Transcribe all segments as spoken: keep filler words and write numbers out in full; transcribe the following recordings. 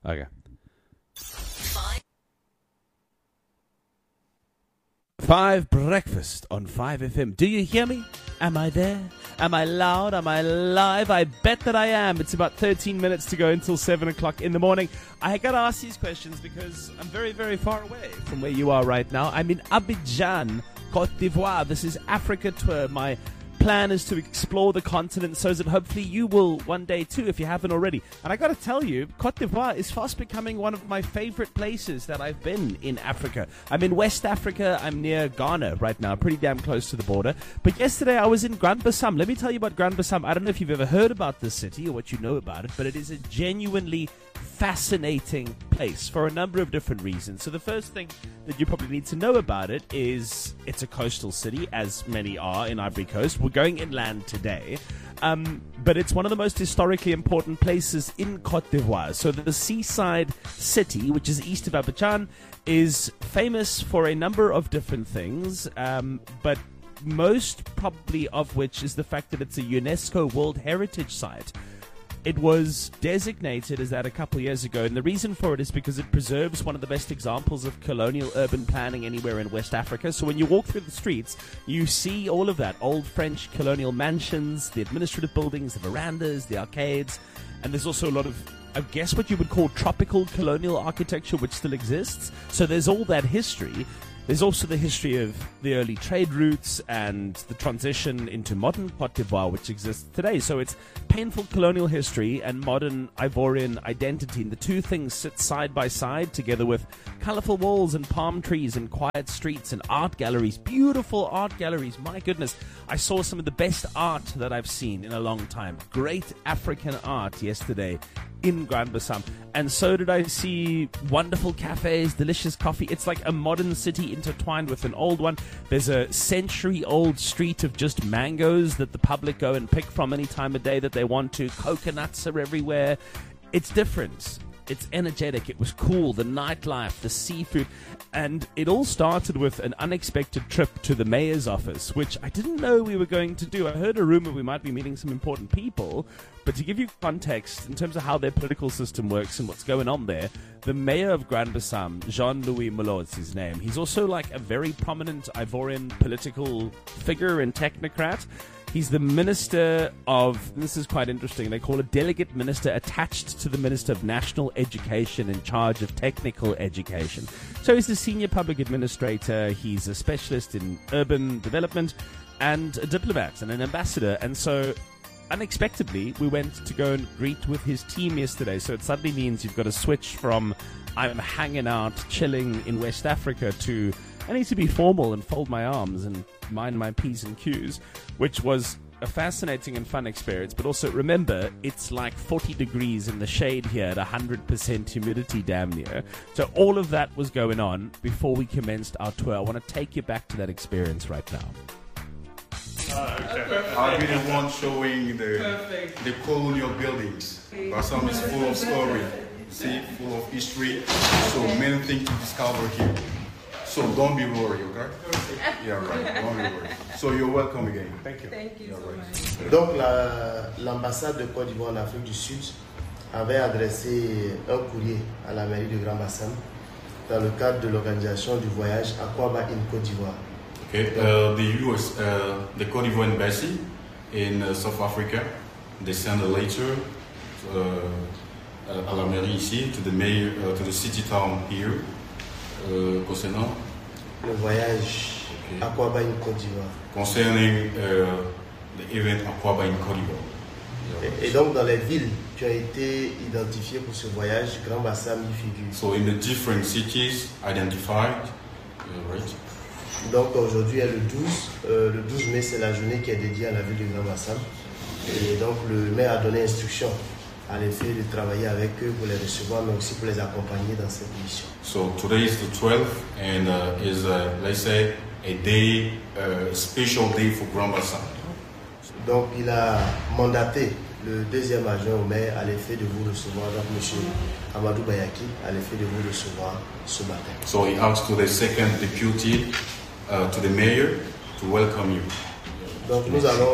Okay. Five Breakfast on five F M. Do you hear me? Am I there? Am I loud? Am I live? I bet that I am. It's about thirteen minutes to go until seven o'clock in the morning. I got to ask these questions because I'm very, very far away from where you are right now. I'm in Abidjan, Côte d'Ivoire. This is Africa Tour. My plan is to explore the continent so that hopefully you will one day too, if you haven't already. And I got to tell you, Côte d'Ivoire is fast becoming one of my favorite places that I've been in Africa. I'm in West Africa. I'm near Ghana right now, pretty damn close to the border. But yesterday I was in Grand-Bassam. Let me tell you about Grand-Bassam. I don't know if you've ever heard about this city or what you know about it, but it is a genuinely fascinating place for a number of different reasons. So the first thing that you probably need to know about it is it's a coastal city, as many are in Ivory Coast. We're going inland today, um, but it's one of the most historically important places in Côte d'Ivoire. So the seaside city, which is east of Abidjan, is famous for a number of different things, um, but most probably of which is the fact that it's a UNESCO World Heritage Site. It was designated as that a couple of years ago, and the reason for it is because it preserves one of the best examples of colonial urban planning anywhere in West Africa. So when you walk through the streets, you see all of that old French colonial mansions, the administrative buildings, the verandas, the arcades, and there's also a lot of, I guess, what you would call tropical colonial architecture, which still exists. So there's all that history. There's also the history of the early trade routes and the transition into modern Côte d'Ivoire, which exists today. So it's painful colonial history and modern Ivorian identity. And the two things sit side by side together with colorful walls and palm trees and quiet streets and art galleries, beautiful art galleries. My goodness, I saw some of the best art that I've seen in a long time. Great African art yesterday in Grand-Bassam. And so did I see wonderful cafes, delicious coffee. It's like a modern city intertwined with an old one. There's a century-old street of just mangoes that the public go and pick from any time of day that they want to. Coconuts are everywhere. It's different. It's energetic. It was cool. The nightlife, the seafood. And it all started with an unexpected trip to the mayor's office, which I didn't know we were going to do. I heard a rumor we might be meeting some important people. But to give you context in terms of how their political system works and what's going on there, the mayor of Grand-Bassam, Jean-Louis Molot is his name. He's also like a very prominent Ivorian political figure and technocrat. He's the minister of, this is quite interesting, they call it delegate minister attached to the Minister of National Education in charge of technical education. So he's the senior public administrator, he's a specialist in urban development, and a diplomat and an ambassador. And so unexpectedly, we went to go and greet with his team yesterday. So it suddenly means you've got to switch from I'm hanging out, chilling in West Africa to I need to be formal and fold my arms and mind my P's and Q's, which was a fascinating and fun experience. But also remember, it's like forty degrees in the shade here at one hundred percent humidity damn near. So all of that was going on before we commenced our tour. I want to take you back to that experience right now. Uh, okay. I'll be the one showing the, the colonial buildings. Bassam is full of story, see, full of history, so many things to discover here. So don't be worried, okay? Yeah, right. Don't be worried. So you're welcome again. Thank you. Thank you yeah, so right. much. Donc la, l'ambassade de Côte d'Ivoire en Afrique du Sud avait adressé un courrier à la mairie de Grand-Bassam dans le cadre de l'organisation du voyage Aquaba in Côte d'Ivoire. Okay, uh, the U S, uh, the Côte d'Ivoire embassy in uh, South Africa, they sent a letter to, uh, à la mairie ici, to the mayor, uh, to the city town here, uh, concernant le voyage okay. Aquaba in Côte d'Ivoire. Concerning uh, the event Aquaba in Côte d'Ivoire. Et, et donc dans les villes qui ont été identifiées pour ce voyage, Grand-Bassam y figure. So in the different cities identified, uh, right? Donc aujourd'hui est le douze. Euh, le douze mai, c'est la journée qui est dédiée à la ville de Grand-Bassam. Et donc le maire a donné instruction à l'effet de travailler avec eux pour les recevoir, mais aussi pour les accompagner dans cette mission. So today is the twelfth and uh, is, uh, let's say, a day, a uh, special day for Grand-Bassam. Donc il a mandaté le deuxième adjoint au maire à l'effet de vous recevoir, donc M. Amadou Bayaki, à l'effet de vous recevoir ce matin. So he asked to the second deputy, uh, to the mayor, to welcome you. Donc nous allons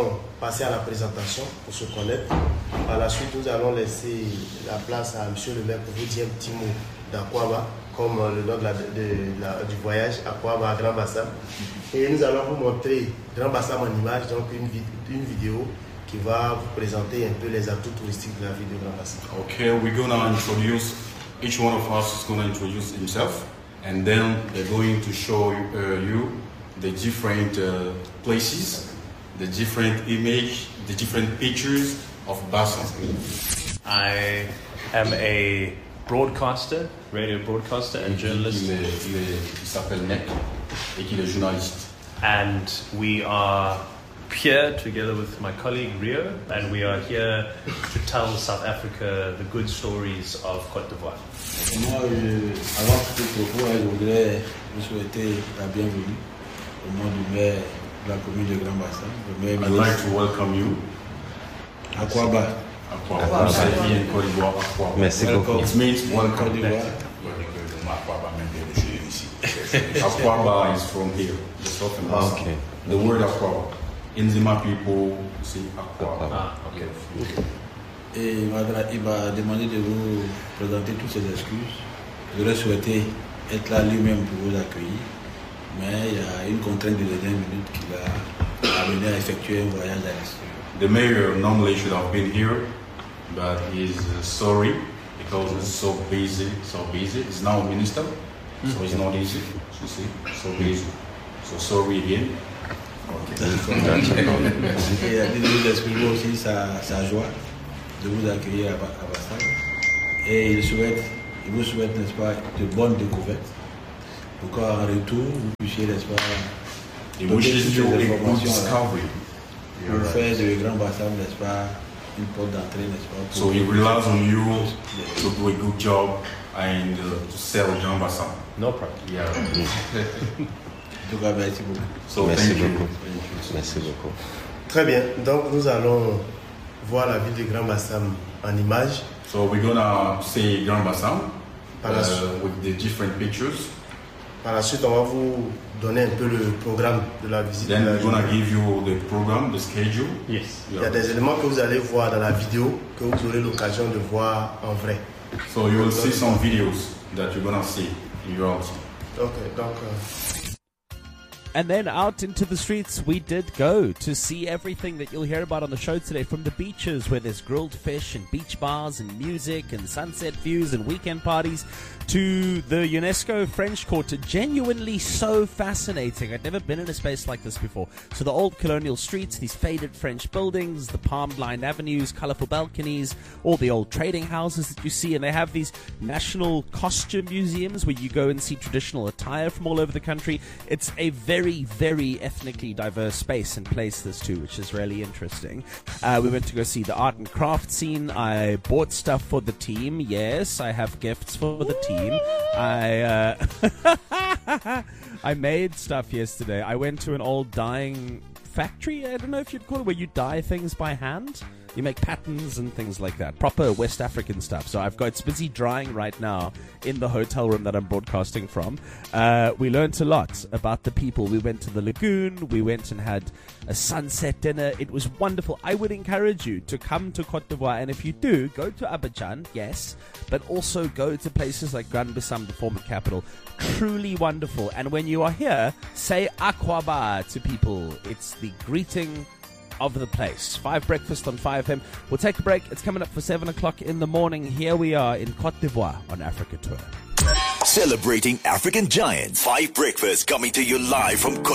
passer à la présentation pour se connaître. Par la suite, nous allons laisser la place à monsieur le maire pour vous dire un petit mot d'Akwaba, comme le nom de la, de, de la, du voyage, Akwaba à Grand Bassam. Et nous allons vous montrer Grand Bassam en image, donc une, une vidéo qui va vous présenter un peu les atouts touristiques de la ville de Grand Bassam. Okay, we're going to introduce, each one of us is going to introduce himself, and then they're going to show you, uh, you the different uh, places, the different image, the different pictures of Bassam. I am a broadcaster, radio broadcaster and journalist. Il, est, il, est, il s'appelle Nek et qu'il est journaliste. And we are here together with my colleague Rio, and we are here to tell South Africa the good stories of Côte d'Ivoire. Moi, je, avant tout propos, je voudrais vous souhaiter la bienvenue au nom du maire de la commune de Grand Bassam. I'd like to welcome you. Akwaba. Akwaba. Akwaba. Merci beaucoup. It means welcome. Akwaba is from here, the southern Bassam. Okay. The word Akwaba. In Zima people say Akwaba. Ah, okay. Et il m'a demandé de vous présenter toutes ses excuses. J'aurais souhaité être là lui-même pour vous accueillir, mais il y a une contrainte de dernière minute qui l'a amené à effectuer un voyage à l'extérieur. The mayor normally should have been here, but he's uh, sorry because it's so busy, so busy. He's now a minister, so it's not easy, you see, so busy. So sorry again. Okay. Et il a dit de vous exprimer aussi sa, sa joie de vous accueillir à, à Bassam. Et il souhaite, il vous souhaite, n'est-ce pas, de bonnes découvertes. Pour qu'en retour, vous puissiez, n'est-ce pas, He wishes you a good discovery. Pour faire de Grand Bassam, n'est-ce pas, une porte d'entrée, n'est-ce pas. So he relies on you to do a good job and uh, to sell Grand Bassam. No problem. Yeah. En tout cas, merci beaucoup. So Merci thank you. beaucoup. Merci beaucoup. Très bien, donc nous allons voir la ville de Grand Bassam en image. So we're gonna see Grand Bassam Par la uh, suite. with the different pictures. Par la suite, on va vous donner un peu le programme de la visite. Then de la we're gonna journée. give you the program, the schedule. Yes. Il y a des éléments que vous allez voir dans la vidéo que vous aurez l'occasion de voir en vrai. So you will see some videos that you're gonna see in reality. Ok, donc euh, And then out into the streets we did go to see everything that you'll hear about on the show today, from the beaches where there's grilled fish and beach bars and music and sunset views and weekend parties, to the UNESCO French Quarter. Genuinely so fascinating. I'd never been in a space like this before. So the old colonial streets, these faded French buildings, the palm-lined avenues, colorful balconies, all the old trading houses that you see, and they have these national costume museums where you go and see traditional attire from all over the country. It's a very Very, very ethnically diverse space and place, this too, which is really interesting. Uh, we went to go see the art and craft scene. I bought stuff for the team. Yes, I have gifts for the team. I uh, I made stuff yesterday. I went to an old dyeing factory, I don't know if you'd call it, where you dye things by hand. You make patterns and things like that. Proper West African stuff. So I've got, it's busy drying right now in the hotel room that I'm broadcasting from. Uh, we learnt a lot about the people. We went to the lagoon. We went and had a sunset dinner. It was wonderful. I would encourage you to come to Côte d'Ivoire. And if you do, go to Abidjan, yes, but also go to places like Grand Bassam, the former capital. Truly wonderful. And when you are here, say Akwaba to people. It's the greeting of the place. Five Breakfast on five F M. We'll take a break. It's coming up for seven o'clock in the morning. Here we are in Côte d'Ivoire on Africa Tour. Celebrating African giants. Five Breakfast coming to you live from Côte